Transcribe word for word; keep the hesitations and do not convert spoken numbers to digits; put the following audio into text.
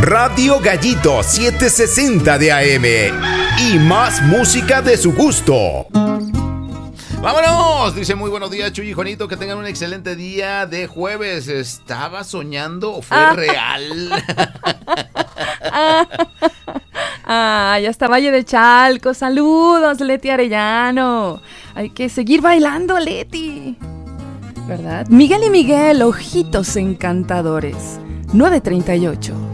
Radio Gallito setecientos sesenta de A M y más música de su gusto. ¡Vámonos! Dice muy buenos días, Chuy y Juanito, que tengan un excelente día de jueves. ¿Estaba soñando o fue ah. real? ah, ah, ya está Valle de Chalco. Saludos, Leti Arellano. Hay que seguir bailando, Leti, ¿verdad? Miguel y Miguel, ojitos encantadores. nueve treinta y ocho.